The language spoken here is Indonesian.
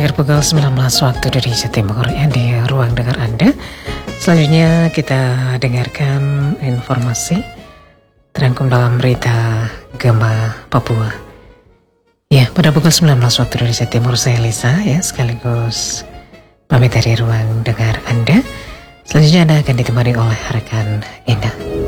pendengar pukul 19 waktu Indonesia Timur ya, di ruang dengar Anda. Selanjutnya kita dengarkan informasi terangkum dalam berita Gema Papua. Ya, pada pukul 19 waktu Indonesia Timur saya Lisa ya, sekaligus pamit dari ruang dengar Anda. Selanjutnya Anda akan ditemani oleh rekan Indah.